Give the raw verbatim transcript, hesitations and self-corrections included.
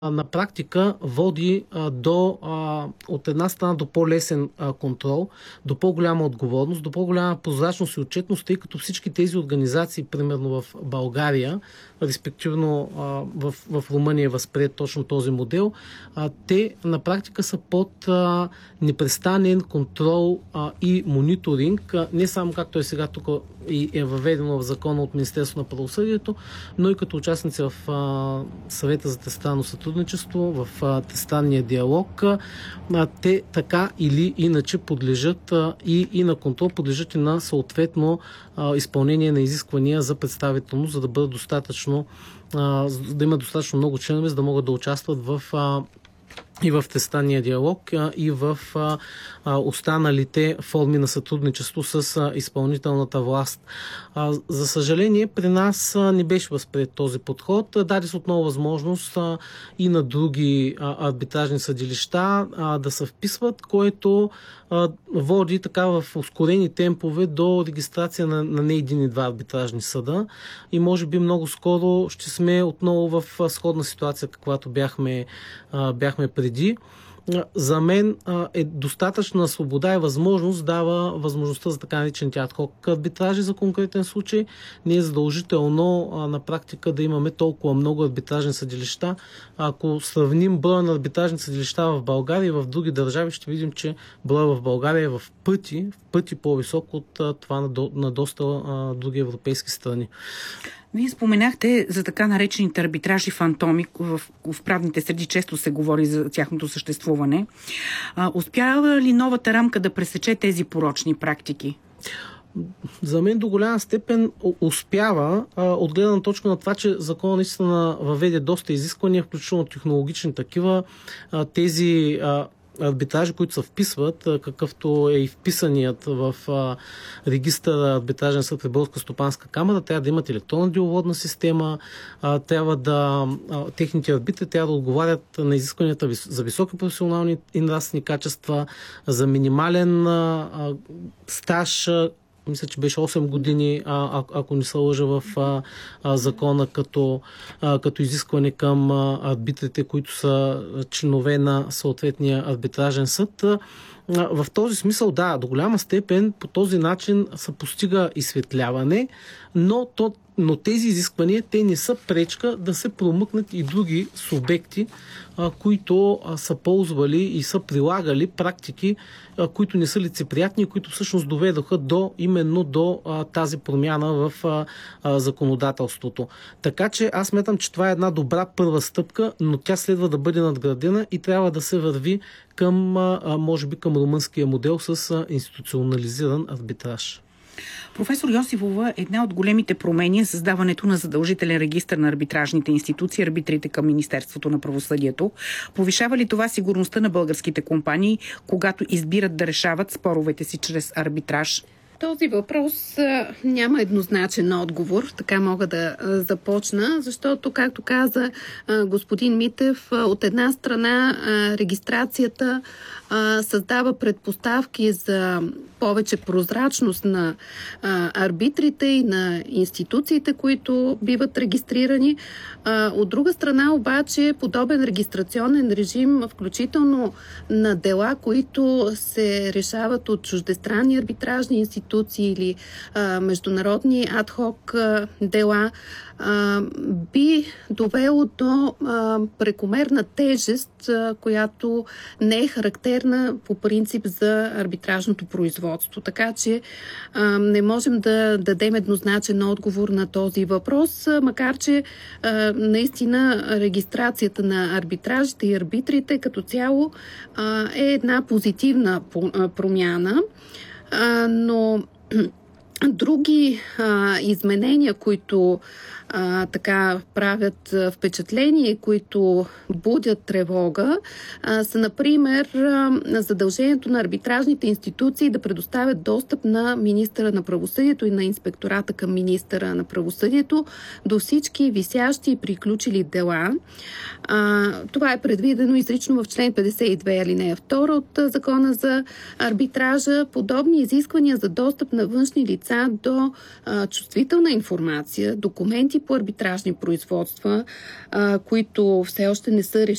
на практика води а, до, а, от една страна до по-лесен а, контрол, до по-голяма отговорност, до по-голяма прозрачност и отчетност, тъй като всички тези организации, примерно в България, респективно а, в, в Румъния е възприет точно този модел, а, те на практика са под а, непрестанен контрол а, и мониторинг, а, не само както е сега тук и е въведено в закона от Министерството на правосъдието, но и като участници в а, съвета за тристранно сътрудничество, в а, тристранния диалог. А, те така или иначе подлежат а, и, и на контрол, подлежат и на съответно а, изпълнение на изисквания за представителност, за да бъдат достатъчно, а, да има достатъчно много членове, за да могат да участват в а, и в тристранния диалог, и в а, останалите форми на сътрудничество с а, изпълнителната власт. А, за съжаление, при нас а, не беше възприет този подход. Даде се отново възможност а, и на други а, арбитражни съдилища а, да се вписват, което а, води така в ускорени темпове до регистрация на, на не един и два арбитражни съда. И може би много скоро ще сме отново в сходна ситуация, каквато бяхме, а, бяхме преди. За мен е достатъчна свобода и възможност, дава възможността за така наречените адхок арбитражи за конкретен случай. Не е задължително на практика да имаме толкова много арбитражни съдилища. Ако сравним броя на арбитражни съдилища в България и в други държави, ще видим, че броя в България е в пъти, в пъти по-висок от това на, до, на доста а, други европейски страни. Вие споменахте за така наречените арбитражи фантоми. В, в правните среди често се говори за тяхното съществуване. А, успява ли новата рамка да пресече тези порочни практики? За мен до голяма степен успява, а, от гледна точка на това, че законът наистина въведе доста изисквания, включително технологични такива. А, тези а, арбитражи, които се вписват, какъвто е и вписаният в а, регистъра арбитражен съд при Българска стопанска камара, трябва да имат електронна деловодна система, а, трябва да а, техните арбитри трябва да отговарят на изискванията за високи професионални и нравствени качества, за минимален а, а, стаж, мисля, че беше осем години, а, ако не се лъжа в а, а, закона, като, а, като изискване към а, арбитрите, които са членове на съответния арбитражен съд. А, в този смисъл, да, до голяма степен по този начин се постига изсветляване, но то но тези изисквания, те не са пречка да се промъкнат и други субекти, а, които а, са ползвали и са прилагали практики, а, които не са лицеприятни, които всъщност доведоха до, именно до а, тази промяна в а, а, законодателството. Така че аз смятам, че това е една добра първа стъпка, но тя следва да бъде надградена и трябва да се върви към, а, може би, към румънския модел с а, институционализиран арбитраж. Професор Йосифова, една от големите промени е създаването на задължителен регистър на арбитражните институции, арбитрите към Министерството на правосъдието. Повишава ли това сигурността на българските компании, когато избират да решават споровете си чрез арбитраж? Този въпрос а, няма еднозначен отговор, така мога да а, започна, защото, както каза а, господин Митев, а, от една страна а, регистрацията а, създава предпоставки за повече прозрачност на а, арбитрите и на институциите, които биват регистрирани. А, от друга страна обаче подобен регистрационен режим, включително на дела, които се решават от чуждестранни арбитражни институции или а, международни адхок а, дела, а, би довело до а, прекомерна тежест, а, която не е характерна по принцип за арбитражното производство. Така че а, не можем да дадем еднозначен отговор на този въпрос, а, макар че а, наистина регистрацията на арбитражите и арбитрите като цяло а, е една позитивна промяна, а, но други а, изменения, които а, така правят а, впечатление, които будят тревога, а, са, например, а, задължението на арбитражните институции да предоставят достъп на министъра на правосъдието и на инспектората към министъра на правосъдието до всички висящи и приключили дела. А, това е предвидено изрично в член петдесет и две алинея втора от Закона за арбитража. Подобни изисквания за достъп на външни лица до а, чувствителна информация, документи по арбитражни производства, а, които все още не са решени